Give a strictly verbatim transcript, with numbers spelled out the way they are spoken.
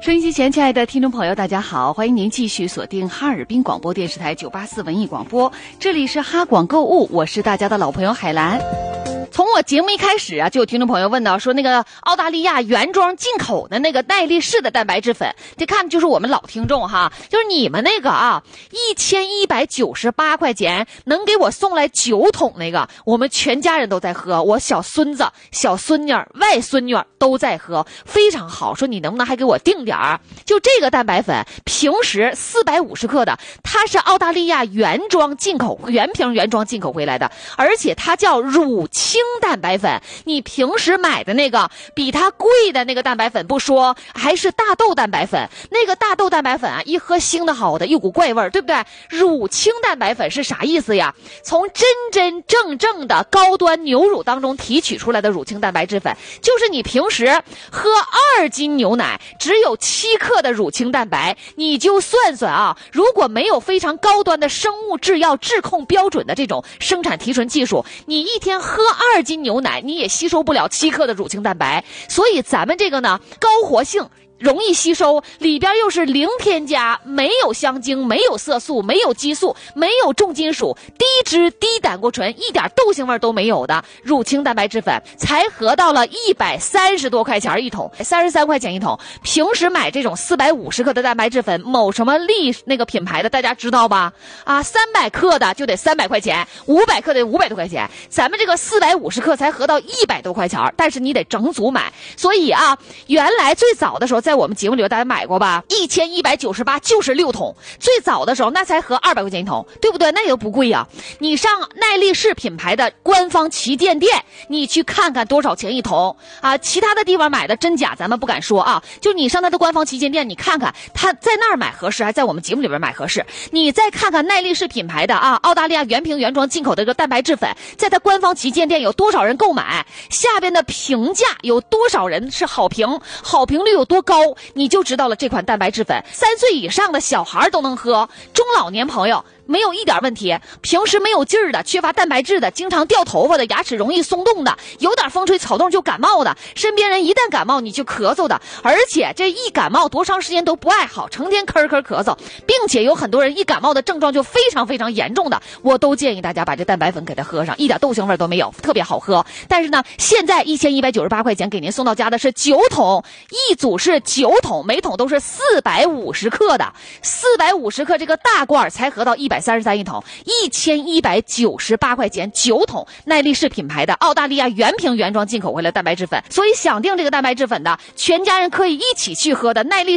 收音机前，亲爱的听众朋友，大家好，欢迎您继续锁定哈尔滨广播电视台九八四文艺广播，这里是哈广购物，我是大家的老朋友海兰。从我节目一开始啊，就有听众朋友问到说，那个澳大利亚原装进口的那个耐力士的蛋白质粉，这看就是我们老听众哈，就是你们那个啊，一千一百九十八块钱能给我送来九桶那个，我们全家人都在喝，我小孙子、小孙女、外孙女都在喝，非常好。说你能不能还给我订点儿？就这个蛋白粉，平时四百五十克的，它是澳大利亚原装进口、原瓶原装进口回来的，而且它叫乳清蛋白粉。你平时买的那个比它贵的那个蛋白粉不说，还是大豆蛋白粉，那个大豆蛋白粉啊，一喝腥的好的一股怪味儿，对不对？乳清蛋白粉是啥意思呀？从真真正正的高端牛乳当中提取出来的乳清蛋白质粉，就是你平时喝二斤牛奶只有七克的乳清蛋白，你就算算啊，如果没有非常高端的生物制药质控标准的这种生产提纯技术，你一天喝二斤牛奶你也吸收不了七克的乳清蛋白。所以咱们这个呢，高活性，容易吸收，里边又是零添加，没有香精，没有色素，没有激素，没有重金属，低脂低胆固醇，一点豆腥味都没有的乳清蛋白质粉，才合到了一百三十多块钱一桶，三十三块钱一桶。平时买这种四百五十克的蛋白质粉，某什么力那个品牌的大家知道吧？啊，三百克的就得三百块钱，五百克得五百多块钱，咱们这个四百五十克才合到一百多块钱，但是你得整组买。所以啊，原来最早的时候，在我们节目里大家买过吧，一千一百九十八就是六桶，最早的时候那才合二百块钱一桶，对不对？那也不贵呀、啊。你上耐力士品牌的官方旗舰店，你去看看多少钱一桶啊？其他的地方买的真假咱们不敢说啊，就你上它的官方旗舰店，你看看它在那儿买合适，还在我们节目里边买合适。你再看看耐力士品牌的啊，澳大利亚原瓶原装进口的这个蛋白质粉，在它官方旗舰店有多少人购买，下边的评价有多少人是好评，好评率有多高，你就知道了这款蛋白质粉，三岁以上的小孩都能喝，中老年朋友没有一点问题，平时没有劲儿的，缺乏蛋白质的，经常掉头发的，牙齿容易松动的，有点风吹草动就感冒的，身边人一旦感冒你就咳嗽的，而且这一感冒多长时间都不爱好，成天咳咳咳嗽，并且有很多人一感冒的症状就非常非常严重的，我都建议大家把这蛋白粉给它喝上，一点豆腥味都没有，特别好喝。但是呢，现在一千一百九十八块钱给您送到家的是九桶，一组是九桶，每桶都是四百五十克的，四百五十克这个大罐才合到一百三十三一桶，一千一百九十八块钱九桶，耐力士品牌的澳大利亚原瓶原装进口回来蛋白质粉。所以想订这个蛋白质粉的，全家人可以一起去喝的耐力